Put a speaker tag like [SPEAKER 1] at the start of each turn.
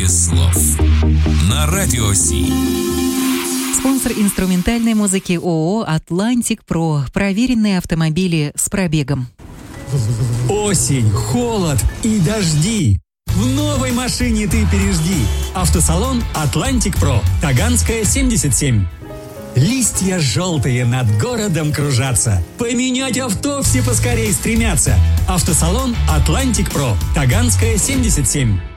[SPEAKER 1] Без слов. На Радио Си.
[SPEAKER 2] Спонсор инструментальной музыки ООО «Атлантик Про». Проверенные автомобили с пробегом.
[SPEAKER 3] Осень, холод и дожди. В новой машине ты пережди. Автосалон «Атлантик Про». Таганская, 77. Листья желтые над городом кружатся. Поменять авто все поскорей стремятся. Автосалон «Атлантик Про». Таганская, 77.